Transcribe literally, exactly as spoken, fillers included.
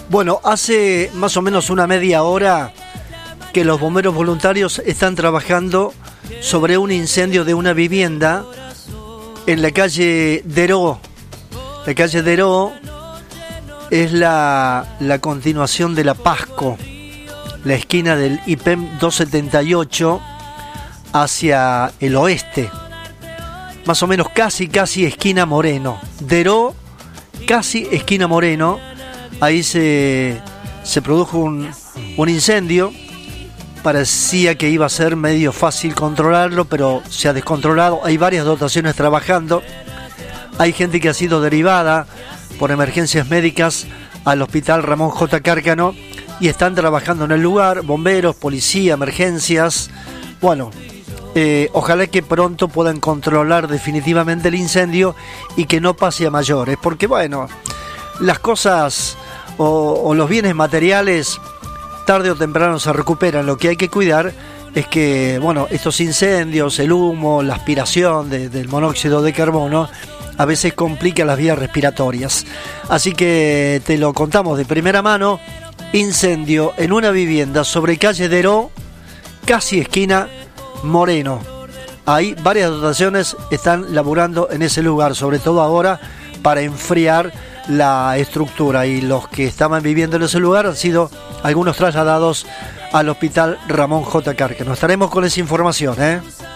Bueno, hace más o menos una media hora que los bomberos voluntarios están trabajando sobre un incendio de una vivienda en la calle Deró. La calle Deró es la, la continuación de la Pasco, la esquina del I P E M doscientos setenta y ocho hacia el oeste. Más o menos casi, casi esquina Moreno. Deró, casi esquina Moreno. Ahí se, se produjo un, un incendio. Parecía que iba a ser medio fácil controlarlo, pero se ha descontrolado. Hay varias dotaciones trabajando. Hay gente que ha sido derivada por emergencias médicas al hospital Ramón J. Cárcano y están trabajando en el lugar, bomberos, policía, emergencias. Bueno, eh, ojalá que pronto puedan controlar definitivamente el incendio y que no pase a mayores, porque bueno, las cosas o, o los bienes materiales tarde o temprano se recuperan. Lo que hay que cuidar es que, bueno, estos incendios, el humo, la aspiración de, del monóxido de carbono a veces complica las vías respiratorias. Así que te lo contamos de primera mano. Incendio en una vivienda sobre calle Deró, casi esquina Moreno. Ahí varias dotaciones están laburando en ese lugar, sobre todo ahora para enfriar la estructura, y los que estaban viviendo en ese lugar han sido algunos trasladados al hospital Ramón J. Cárcano. Estaremos con esa información, ¿eh?